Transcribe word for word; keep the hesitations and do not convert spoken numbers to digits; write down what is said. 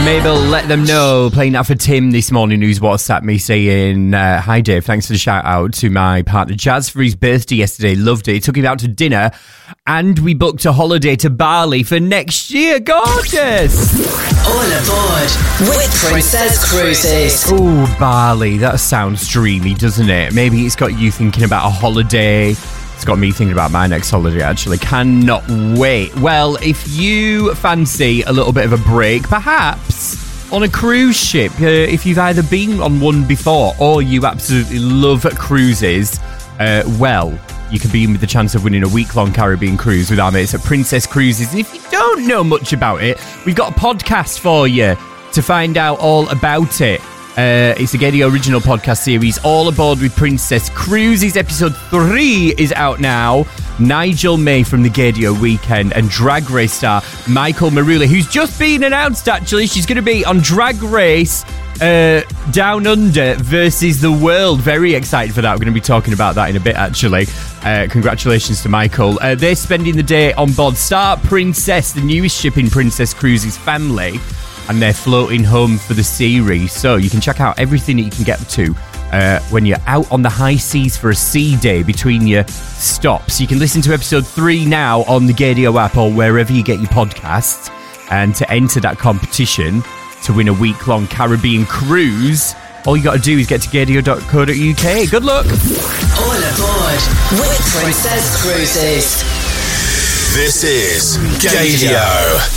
Mabel, let them know. Playing that for Tim this morning, who's WhatsApped me saying, uh, hi Dave, thanks for the shout out to my partner Jazz for his birthday yesterday. Loved it. Took him out to dinner and we booked a holiday to Bali for next year. Gorgeous. All aboard with Princess Cruises. Oh, Bali. That sounds dreamy, doesn't it? Maybe it's got you thinking about a holiday. It's got me thinking about my next holiday, actually. Cannot wait. Well, if you fancy a little bit of a break, perhaps on a cruise ship, uh, if you've either been on one before or you absolutely love cruises, uh, well, you can be in with the chance of winning a week-long Caribbean cruise with our mates at Princess Cruises. And if you don't know much about it, we've got a podcast for you to find out all about it. Uh, it's a Gaydio original podcast series, All Aboard with Princess Cruises. Episode three is out now. Nigel May from the Gaydio Weekend and Drag Race star Michael Maruli, who's just been announced, actually. She's going to be on Drag Race uh, Down Under versus the World. Very excited for that. We're going to be talking about that in a bit, actually. Uh, congratulations to Michael. Uh, they're spending the day on board Star Princess, the newest ship in Princess Cruises family. And they're floating home for the series. So you can check out everything that you can get to uh, when you're out on the high seas for a sea day between your stops. You can listen to episode three now on the Gaydio app or wherever you get your podcasts. And to enter that competition to win a week-long Caribbean cruise, all you got to do is get to gaydio dot co dot uk. Good luck. All aboard with Princess Cruises. This is Gaydio.